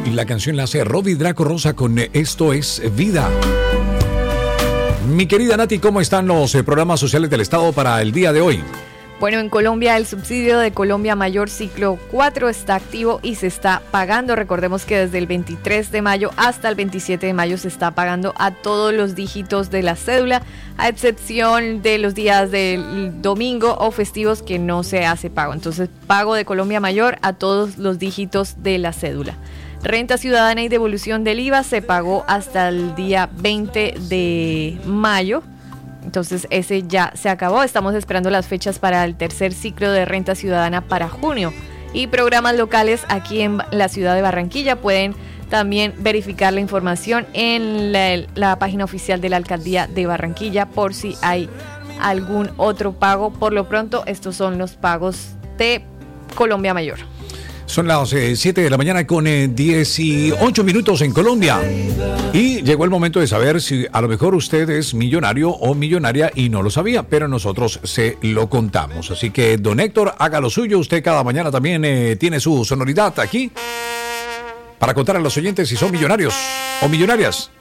Y la canción la hace Robbie Draco Rosa con Esto es Vida. Mi querida Nati, ¿cómo están los programas sociales del Estado para el día de hoy? Bueno, en Colombia el subsidio de Colombia Mayor ciclo 4 está activo y se está pagando. Recordemos que desde el 23 de mayo hasta el 27 de mayo se está pagando a todos los dígitos de la cédula, a excepción de los días del domingo o festivos que no se hace pago. Entonces, pago de Colombia Mayor a todos los dígitos de la cédula. Renta ciudadana y devolución del IVA se pagó hasta el día 20 de mayo. Entonces ese ya se acabó. Estamos esperando las fechas para el tercer ciclo de renta ciudadana para junio. Y programas locales aquí en la ciudad de Barranquilla. Pueden también verificar la información en la página oficial de la Alcaldía de Barranquilla por si hay algún otro pago. Por lo pronto, estos son los pagos de Colombia Mayor. Son las 7 de la mañana con 18 minutos en Colombia. Y llegó el momento de saber si a lo mejor usted es millonario o millonaria y no lo sabía, pero nosotros se lo contamos. Así que, don Héctor, haga lo suyo. Usted cada mañana también tiene su sonoridad aquí para contar a los oyentes si son millonarios o millonarias.